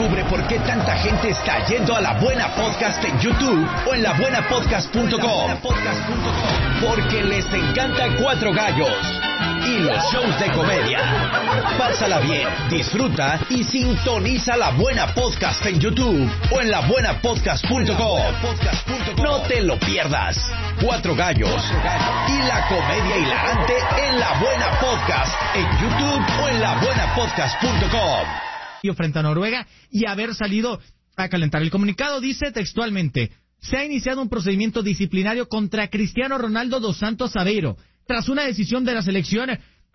Descubre por qué tanta gente está yendo a La Buena Podcast en YouTube o en labuenapodcast.com. Porque les encanta Cuatro Gallos y los shows de comedia. Pásala bien, disfruta y sintoniza La Buena Podcast en YouTube o en labuenapodcast.com. No te lo pierdas. Cuatro Gallos y la comedia hilarante en La Buena Podcast en YouTube o en labuenapodcast.com. Frente a Noruega y haber salido a calentar. El comunicado dice textualmente: se ha iniciado un procedimiento disciplinario contra Cristiano Ronaldo dos Santos Aveiro tras una decisión de la selección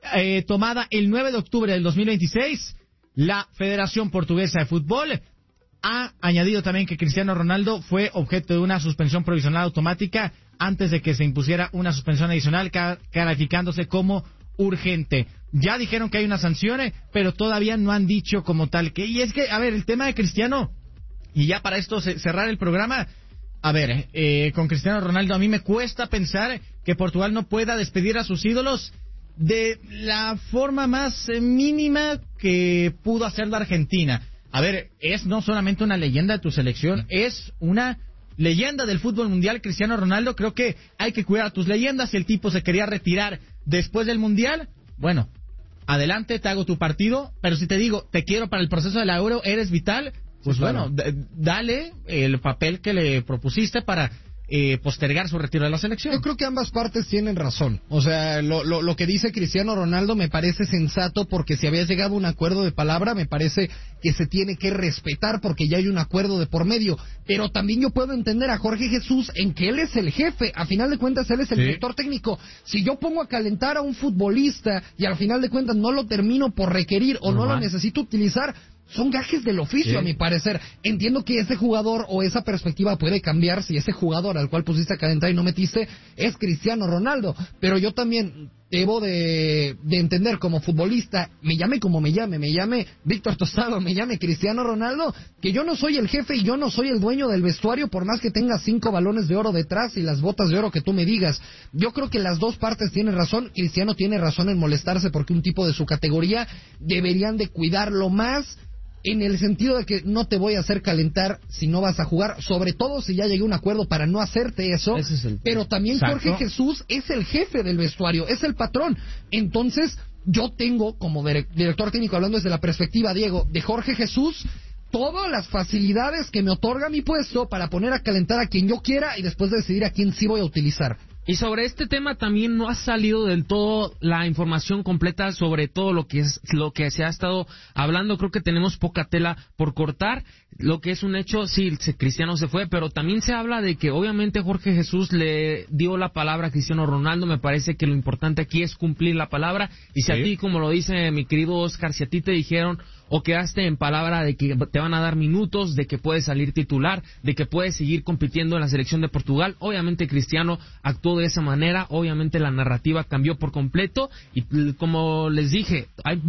tomada el 9 de octubre del 2026. La Federación Portuguesa de Fútbol ha añadido también que Cristiano Ronaldo fue objeto de una suspensión provisional automática antes de que se impusiera una suspensión adicional calificándose como urgente. Ya dijeron que hay una sanción, pero todavía no han dicho como tal que... Y es que, a ver, el tema de Cristiano, y ya para esto cerrar el programa, a ver, con Cristiano Ronaldo a mí me cuesta pensar que Portugal no pueda despedir a sus ídolos de la forma más mínima que pudo hacer la Argentina. A ver, es no solamente una leyenda de tu selección, es una leyenda del fútbol mundial, Cristiano Ronaldo. Creo que hay que cuidar a tus leyendas. Si el tipo se quería retirar después del mundial, bueno, adelante, te hago tu partido, pero si te digo, te quiero para el proceso de la Euro, eres vital, pues sí, bueno, dale el papel que le propusiste para postergar su retiro de la selección. Yo creo que ambas partes tienen razón. O sea, lo que dice Cristiano Ronaldo me parece sensato, porque si habías llegado a un acuerdo de palabra, me parece que se tiene que respetar porque ya hay un acuerdo de por medio. Pero también yo puedo entender a Jorge Jesús en que él es el jefe. A final de cuentas, él es el director técnico. Si yo pongo a calentar a un futbolista y al final de cuentas no lo termino por requerir o no lo necesito utilizar, son gajes del oficio, a mi parecer. Entiendo que ese jugador o esa perspectiva puede cambiar si ese jugador al cual pusiste a calentar y no metiste es Cristiano Ronaldo, pero yo también debo de entender como futbolista, me llame como me llame Víctor Tostado, me llame Cristiano Ronaldo, que yo no soy el jefe y yo no soy el dueño del vestuario, por más que tenga 5 balones de oro detrás y las botas de oro que tú me digas. Yo creo que las dos partes tienen razón. Cristiano tiene razón en molestarse porque un tipo de su categoría deberían de cuidarlo más, en el sentido de que no te voy a hacer calentar si no vas a jugar, sobre todo si ya llegué a un acuerdo para no hacerte eso, pero también Jorge Jesús es el jefe del vestuario, es el patrón. Entonces yo tengo, como director técnico, hablando desde la perspectiva, Diego, de Jorge Jesús, todas las facilidades que me otorga mi puesto para poner a calentar a quien yo quiera y después decidir a quién sí voy a utilizar. Y sobre este tema también no ha salido del todo la información completa sobre todo lo que se ha estado hablando. Creo que tenemos poca tela por cortar. Lo que es un hecho, sí, Cristiano se fue, pero también se habla de que obviamente Jorge Jesús le dio la palabra a Cristiano Ronaldo. Me parece que lo importante aquí es cumplir la palabra. Y si a ti, como lo dice mi querido Oscar, si a ti te dijeron o quedaste en palabra de que te van a dar minutos, de que puedes salir titular, de que puedes seguir compitiendo en la selección de Portugal, obviamente Cristiano actuó de esa manera. Obviamente la narrativa cambió por completo y como les dije, hay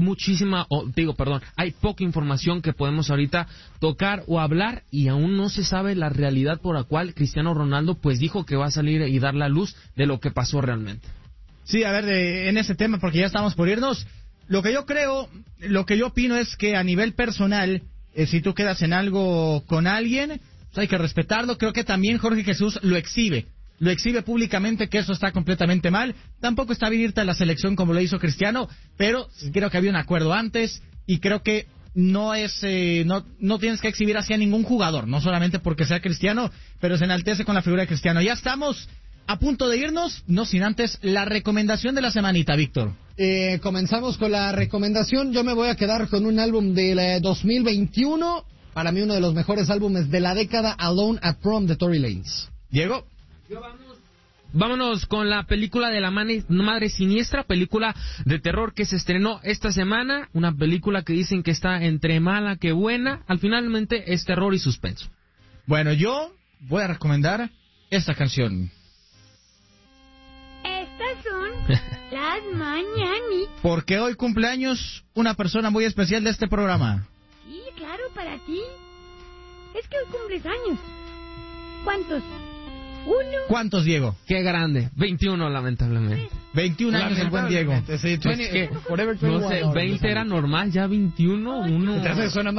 hay poca información que podemos ahorita tocar o hablar y aún no se sabe la realidad por la cual Cristiano Ronaldo pues dijo que va a salir y dar la luz de lo que pasó realmente. Sí, a ver, en ese tema, porque ya estamos por irnos, lo que yo creo, lo que yo opino es que a nivel personal, si tú quedas en algo con alguien, pues hay que respetarlo. Creo que también Jorge Jesús lo exhibe públicamente, que eso está completamente mal. Tampoco está bien irte a la selección como lo hizo Cristiano, pero creo que había un acuerdo antes y creo que no es no tienes que exhibir hacia ningún jugador, no solamente porque sea Cristiano, pero se enaltece con la figura de Cristiano. Ya estamos a punto de irnos, no sin antes la recomendación de la semanita, Víctor. Comenzamos con la recomendación. Yo me voy a quedar con un álbum del 2021, para mí uno de los mejores álbumes de la década, Alone at Prom de Tory Lanez. Diego. Vámonos con la película de la Madre Siniestra, película de terror que se estrenó esta semana, una película que dicen que está entre mala que buena, al finalmente es terror y suspenso. Bueno, yo voy a recomendar esta canción. Estas son las mañanitas. Porque hoy cumpleaños una persona muy especial de este programa. Sí, claro, para ti. Es que hoy cumples años. ¿Cuántos? ¿Uno? ¿Cuántos, Diego? Qué grande. 21, lamentablemente. 21 años el buen Diego. Sí, no sé, 20 era normal, ya 21, uno.